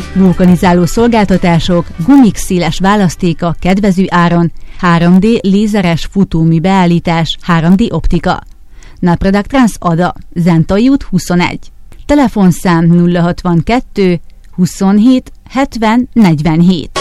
Vulkanizáló szolgáltatások, gumik széles választéka kedvező áron, 3D lézeres futómű beállítás, 3D optika. Naproductrans Ada, Zentai út 21. Telefonszám 062 27 70 47.